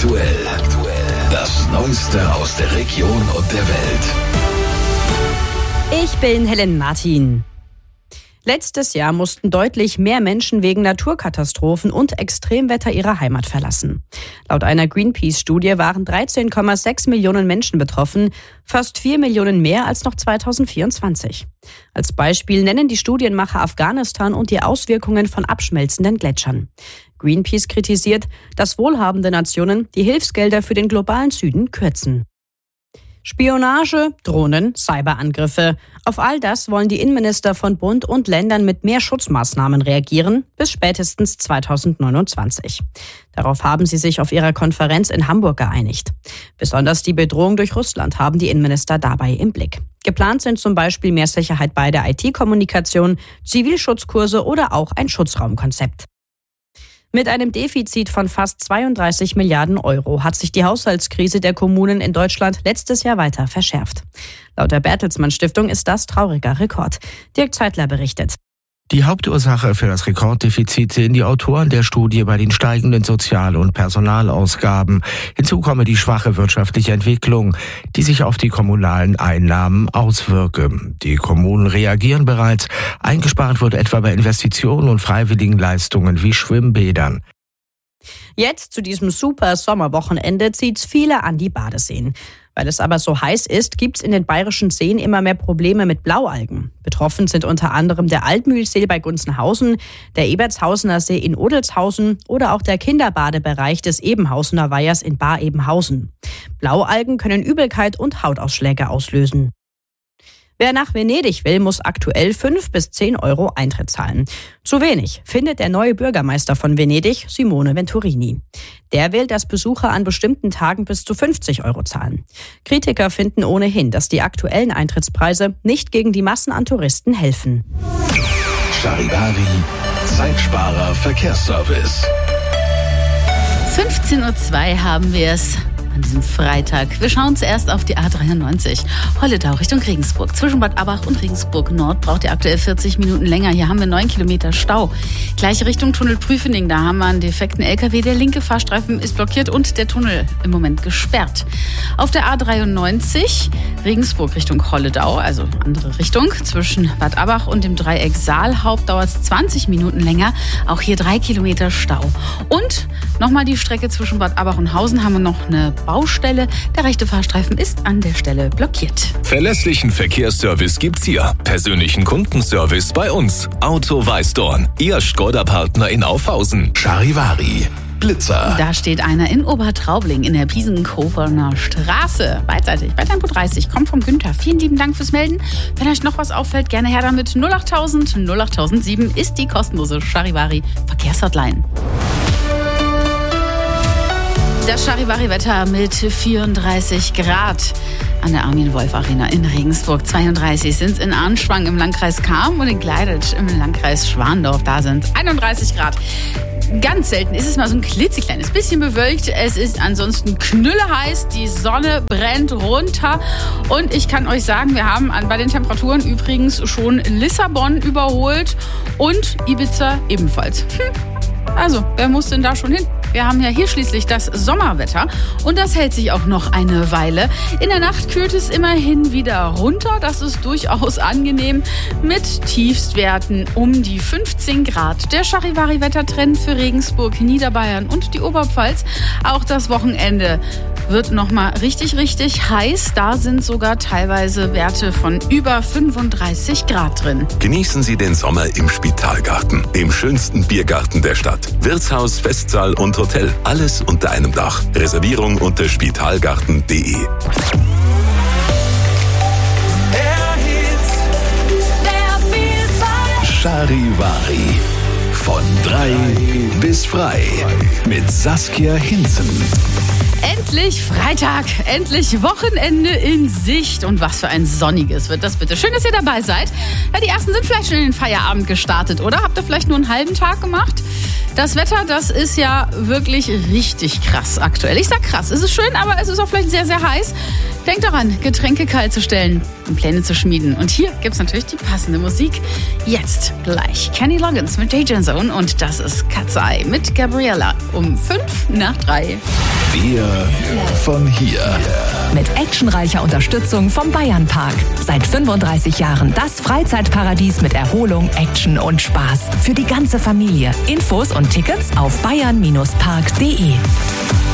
Aktuell. Das Neueste aus der Region und der Welt. Ich bin Helen Martin. Letztes Jahr mussten deutlich mehr Menschen wegen Naturkatastrophen und Extremwetter ihre Heimat verlassen. Laut einer Greenpeace-Studie waren 13,6 Millionen Menschen betroffen, fast 4 Millionen mehr als noch 2024. Als Beispiel nennen die Studienmacher Afghanistan und die Auswirkungen von abschmelzenden Gletschern. Greenpeace kritisiert, dass wohlhabende Nationen die Hilfsgelder für den globalen Süden kürzen. Spionage, Drohnen, Cyberangriffe. Auf all das wollen die Innenminister von Bund und Ländern mit mehr Schutzmaßnahmen reagieren, bis spätestens 2029. Darauf haben sie sich auf ihrer Konferenz in Hamburg geeinigt. Besonders die Bedrohung durch Russland haben die Innenminister dabei im Blick. Geplant sind zum Beispiel mehr Sicherheit bei der IT-Kommunikation, Zivilschutzkurse oder auch ein Schutzraumkonzept. Mit einem Defizit von fast 32 Milliarden Euro hat sich die Haushaltskrise der Kommunen in Deutschland letztes Jahr weiter verschärft. Laut der Bertelsmann Stiftung ist das trauriger Rekord. Dirk Zeitler berichtet. Die Hauptursache für das Rekorddefizit sehen die Autoren der Studie bei den steigenden Sozial- und Personalausgaben. Hinzu komme die schwache wirtschaftliche Entwicklung, die sich auf die kommunalen Einnahmen auswirke. Die Kommunen reagieren bereits. Eingespart wird etwa bei Investitionen und freiwilligen Leistungen wie Schwimmbädern. Jetzt zu diesem super Sommerwochenende zieht's viele an die Badeseen. Weil es aber so heiß ist, gibt's in den bayerischen Seen immer mehr Probleme mit Blaualgen. Betroffen sind unter anderem der Altmühlsee bei Gunzenhausen, der Ebertshausener See in Odelshausen oder auch der Kinderbadebereich des Ebenhausener Weihers in Bar-Ebenhausen. Blaualgen können Übelkeit und Hautausschläge auslösen. Wer nach Venedig will, muss aktuell 5 bis 10 Euro Eintritt zahlen. Zu wenig, findet der neue Bürgermeister von Venedig, Simone Venturini. Der will, dass Besucher an bestimmten Tagen bis zu 50 Euro zahlen. Kritiker finden ohnehin, dass die aktuellen Eintrittspreise nicht gegen die Massen an Touristen helfen. Charivari, Zeitsparer Verkehrsservice. 15:02 Uhr haben wir es. An diesem Freitag. Wir schauen zuerst auf die A93. Holledau Richtung Regensburg. Zwischen Bad Abach und Regensburg Nord braucht ihr aktuell 40 Minuten länger. Hier haben wir 9 Kilometer Stau. Gleiche Richtung Tunnel Prüfening. Da haben wir einen defekten LKW. Der linke Fahrstreifen ist blockiert und der Tunnel im Moment gesperrt. Auf der A93 Regensburg Richtung Holledau, also andere Richtung. Zwischen Bad Abach und dem Dreieck Saalhaupt dauert es 20 Minuten länger. Auch hier 3 Kilometer Stau. Und nochmal die Strecke zwischen Bad Abach und Hausen haben wir noch eine Baustelle. Der rechte Fahrstreifen ist an der Stelle blockiert. Verlässlichen Verkehrsservice gibt's hier. Persönlichen Kundenservice bei uns. Auto Weißdorn. Ihr Skoda-Partner in Aufhausen. Charivari. Blitzer. Da steht einer in Obertraubling in der Piesenkoferner Straße. Beidseitig, bei Tempo 30. Kommt vom Günther. Vielen lieben Dank fürs Melden. Wenn euch noch was auffällt, gerne her damit. 08000 08007 ist die kostenlose Charivari Verkehrshotline. Das Charivari-Wetter mit 34 Grad an der Armin-Wolf-Arena in Regensburg. 32 sind es in Arnschwang im Landkreis Cham und in Gleiditsch im Landkreis Schwandorf. Da sind 31 Grad. Ganz selten ist es mal so ein klitzekleines bisschen bewölkt. Es ist ansonsten knülleheiß. Die Sonne brennt runter. Und ich kann euch sagen, wir haben bei den Temperaturen übrigens schon Lissabon überholt und Ibiza ebenfalls. Also, wer muss denn da schon hin? Wir haben ja hier schließlich das Sommerwetter und das hält sich auch noch eine Weile. In der Nacht kühlt es immerhin wieder runter. Das ist durchaus angenehm mit Tiefstwerten um die 15 Grad. Der Charivari-Wettertrend für Regensburg, Niederbayern und die Oberpfalz. Auch das Wochenende wird nochmal richtig heiß. Da sind sogar teilweise Werte von über 35 Grad drin. Genießen Sie den Sommer im Spitalgarten, dem schönsten Biergarten der Stadt. Wirtshaus, Festsaal und Hotel. Alles unter einem Dach. Reservierung unter spitalgarten.de. Charivari. Von 3 bis frei. Mit Saskia Hinzen. Endlich Freitag, endlich Wochenende in Sicht. Und was für ein sonniges wird das bitte. Schön, dass ihr dabei seid. Ja, die ersten sind vielleicht schon in den Feierabend gestartet, oder? Habt ihr vielleicht nur einen halben Tag gemacht? Das Wetter, das ist ja wirklich richtig krass aktuell. Ich sag krass, es ist schön, aber es ist auch vielleicht sehr, sehr heiß. Denkt daran, Getränke kalt zu stellen und Pläne zu schmieden. Und hier gibt's natürlich die passende Musik. Jetzt gleich Kenny Loggins mit Danger Zone und das ist Cat's Eye mit Gabriella um 5:03. Wir von hier. Mit actionreicher Unterstützung vom Bayernpark. Seit 35 Jahren das Freizeitparadies mit Erholung, Action und Spaß. Für die ganze Familie. Infos und Tickets auf bayern-park.de.